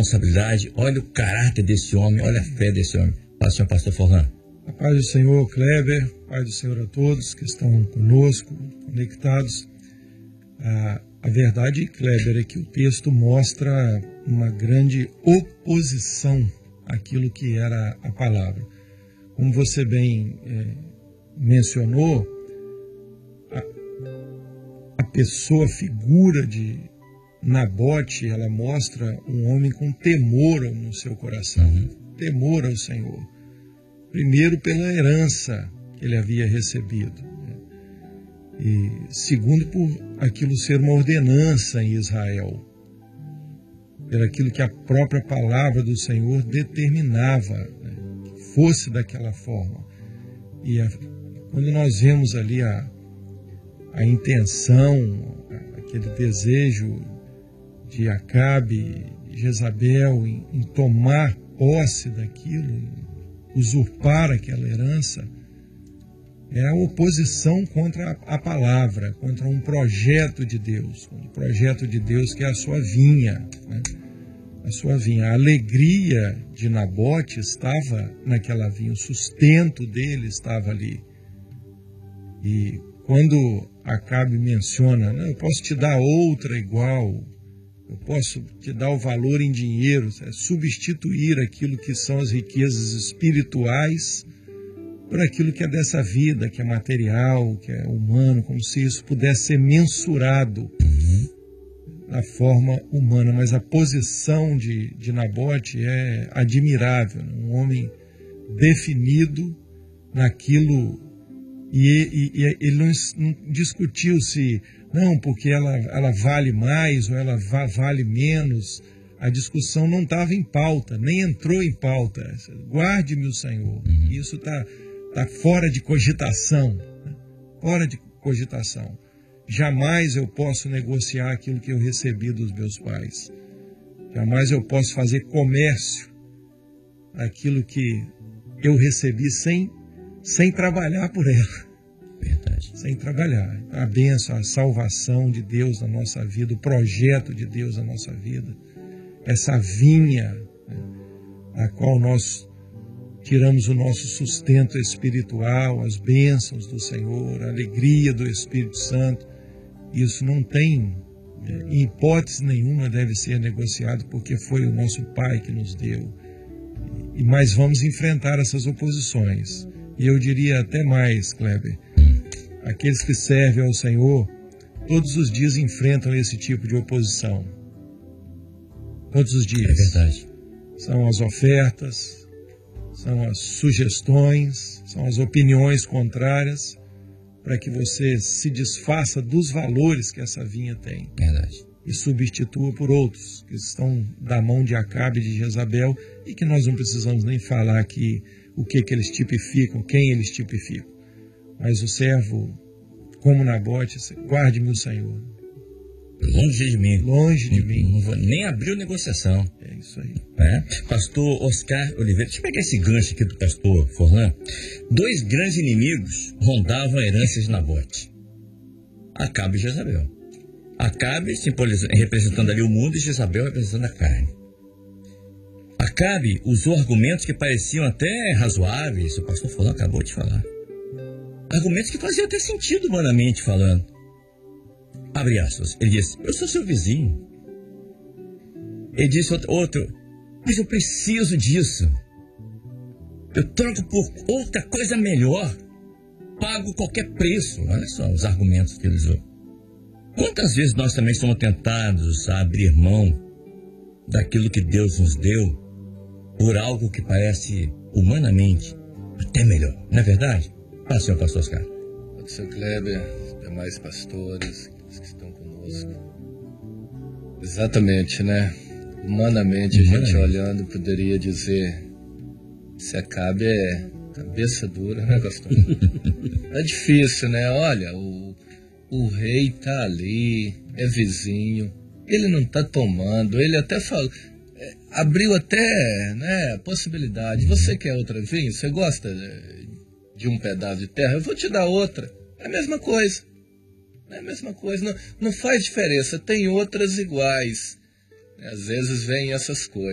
responsabilidade, olha o caráter desse homem, olha a fé desse homem. Fala, senhor pastor Forlan. A paz do Senhor, Kleber, paz do Senhor a todos que estão conosco, conectados. A verdade, Kleber, é que o texto mostra uma grande oposição àquilo que era a palavra. Como você bem mencionou, a pessoa, a figura de Nabote, ela mostra um homem com temor no seu coração, temor ao Senhor. Primeiro, pela herança que ele havia recebido, e segundo, por aquilo ser uma ordenança em Israel, por aquilo que a própria palavra do Senhor determinava, que fosse daquela forma. E quando nós vemos ali a intenção, aquele desejo de Acabe, de Jezabel em tomar posse daquilo, em usurpar aquela herança, é a oposição contra a palavra, contra um projeto de Deus, um projeto de Deus que é a sua vinha, né? A sua vinha. A alegria de Nabote estava naquela vinha, o sustento dele estava ali. E quando Acabe menciona, não, eu posso te dar outra igual, eu posso te dar o valor em dinheiro, substituir aquilo que são as riquezas espirituais por aquilo que é dessa vida, que é material, que é humano, como se isso pudesse ser mensurado da forma humana. Mas a posição de Nabote é admirável, um homem definido naquilo, e ele não discutiu se, não, porque ela vale mais ou ela vale menos. A discussão não estava em pauta, nem entrou em pauta. Guarde-me o Senhor. Isso está fora de cogitação, né? Fora de cogitação. Jamais eu posso negociar aquilo que eu recebi dos meus pais. Jamais eu posso fazer comércio aquilo que eu recebi sem trabalhar por ela. Verdade. Sem trabalhar. A bênção, a salvação de Deus na nossa vida, o projeto de Deus na nossa vida, essa vinha, né, a qual nós tiramos o nosso sustento espiritual, as bênçãos do Senhor, a alegria do Espírito Santo. Isso não tem, em hipótese nenhuma, deve ser negociado, porque foi o nosso Pai que nos deu. Mas vamos enfrentar essas oposições. E eu diria até mais, Kleber, aqueles que servem ao Senhor, todos os dias enfrentam esse tipo de oposição. Todos os dias. É verdade. São as ofertas, são as sugestões, são as opiniões contrárias, para que você se desfaça dos valores que essa vinha tem. Verdade. E substitua por outros, que estão da mão de Acabe e de Jezabel, e que nós não precisamos nem falar aqui o que eles tipificam, quem eles tipificam. Mas o servo, como Nabote, guarde-me o Senhor. Longe de mim. Longe de mim. Não vou nem abrir negociação. É isso aí. Pastor Oscar Oliveira, deixa eu pegar esse gancho aqui do pastor Forlan. 2 grandes inimigos rondavam a herança de Nabote: Acabe e Jezabel. Acabe representando ali o mundo e Jezabel representando a carne. Acabe usou argumentos que pareciam até razoáveis, o pastor Forlan acabou de falar. Argumentos que faziam até sentido humanamente falando. Abre aspas, ele disse: eu sou seu vizinho. Ele disse outro: mas eu preciso disso. Eu troco por outra coisa melhor. Pago qualquer preço. Olha só os argumentos que ele usou. Quantas vezes nós também somos tentados a abrir mão daquilo que Deus nos deu por algo que parece humanamente até melhor, não é verdade? Fala, senhor pastor Oscar. Pode ser Kleber, demais pastores que estão conosco. Exatamente, né? Humanamente, a gente olhando poderia dizer: se Acabe é cabeça dura, né, pastor? É difícil, né? Olha, o rei tá ali, é vizinho, ele não tá tomando, ele até falou, abriu até, né, a possibilidade. Você quer outra vinho? Você gosta de um pedaço de terra? Eu vou te dar outra. É a mesma coisa. É a mesma coisa. Não faz diferença. Tem outras iguais. Às vezes vem essas coisas.